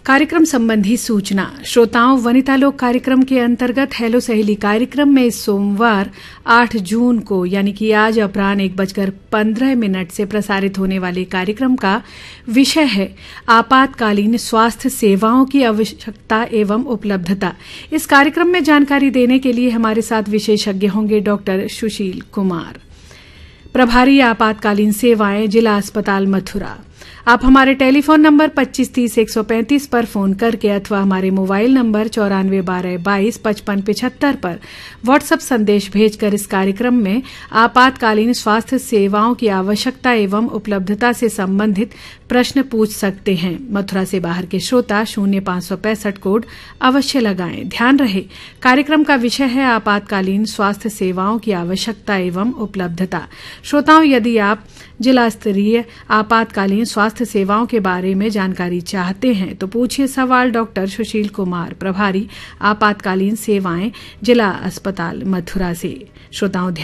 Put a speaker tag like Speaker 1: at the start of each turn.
Speaker 1: कार्यक्रम संबंधी सूचना। श्रोताओं, वनिता लोक कार्यक्रम के अंतर्गत हेलो सहेली कार्यक्रम में सोमवार 8 जून को यानी कि आज अपराह्न 1:15 से प्रसारित होने वाले कार्यक्रम का विषय है आपातकालीन स्वास्थ्य सेवाओं की आवश्यकता एवं उपलब्धता। इस कार्यक्रम में जानकारी देने के लिए हमारे साथ विशेषज्ञ होंगे डॉक्टर सुशील कुमार, प्रभारी आपातकालीन सेवाएं, जिला अस्पताल मथुरा। आप हमारे टेलीफोन नंबर 2530-135 पर फोन करके अथवा हमारे मोबाइल नंबर 9412225575 पर व्हाट्सएप संदेश भेजकर इस कार्यक्रम में आपातकालीन स्वास्थ्य सेवाओं की आवश्यकता एवं उपलब्धता से संबंधित प्रश्न पूछ सकते हैं। मथुरा से बाहर के श्रोता 0565 कोड अवश्य लगाएं। ध्यान रहे, कार्यक्रम का विषय है आपातकालीन स्वास्थ्य सेवाओं की आवश्यकता एवं उपलब्धता। श्रोताओं, यदि आप जिला स्तरीय आपातकालीन स्वास्थ्य सेवाओं के बारे में जानकारी चाहते हैं तो पूछिए सवाल डॉक्टर सुशील कुमार, प्रभारी आपातकालीन सेवाएं, जिला अस्पताल मथुरा से। श्रोताओं